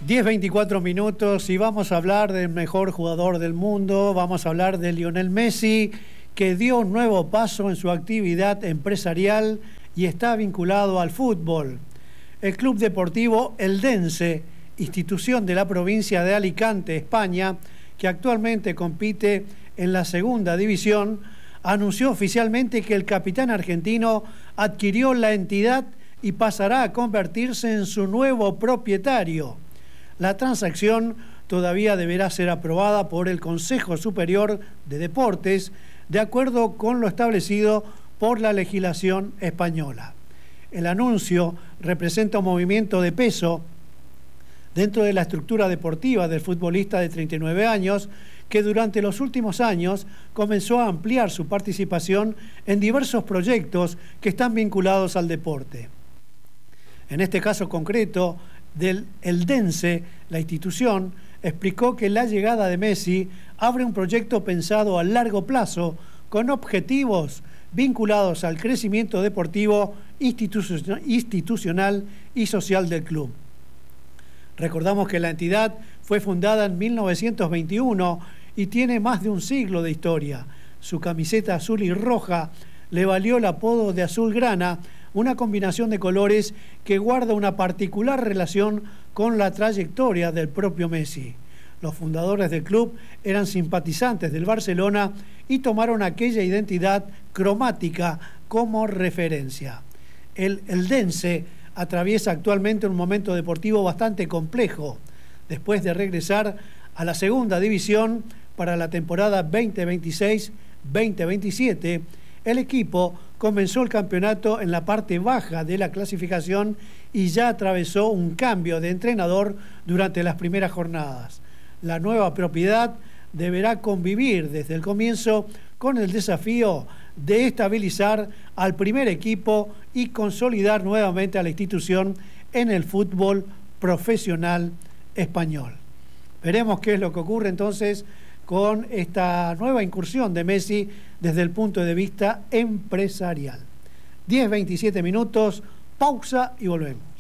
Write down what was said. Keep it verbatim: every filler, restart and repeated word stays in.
diez veinticuatro minutos y vamos a hablar del mejor jugador del mundo, vamos a hablar de Lionel Messi, que dio un nuevo paso en su actividad empresarial y está vinculado al fútbol. El Club Deportivo Eldense, institución de la provincia de Alicante, España, que actualmente compite en la segunda división, anunció oficialmente que el capitán argentino adquirió la entidad y pasará a convertirse en su nuevo propietario. La transacción todavía deberá ser aprobada por el Consejo Superior de Deportes, de acuerdo con lo establecido por la legislación española. El anuncio representa un movimiento de peso dentro de la estructura deportiva del futbolista de treinta y nueve años, que durante los últimos años comenzó a ampliar su participación en diversos proyectos que están vinculados al deporte. En este caso concreto del Eldense, la institución explicó que la llegada de Messi abre un proyecto pensado a largo plazo con objetivos vinculados al crecimiento deportivo, institucional y social del club. Recordamos que la entidad fue fundada en mil novecientos veintiuno y tiene más de un siglo de historia. Su camiseta azul y roja le valió el apodo de azulgrana, una combinación de colores que guarda una particular relación con la trayectoria del propio Messi. Los fundadores del club eran simpatizantes del Barcelona y tomaron aquella identidad cromática como referencia. El Eldense atraviesa actualmente un momento deportivo bastante complejo. Después de regresar a la segunda división para la temporada veinte veintiséis veinte veintisiete, el equipo comenzó el campeonato en la parte baja de la clasificación y ya atravesó un cambio de entrenador durante las primeras jornadas. La nueva propiedad deberá convivir desde el comienzo con el desafío de estabilizar al primer equipo y consolidar nuevamente a la institución en el fútbol profesional español. Veremos qué es lo que ocurre entonces con esta nueva incursión de Messi desde el punto de vista empresarial. diez veintisiete minutos, pausa y volvemos.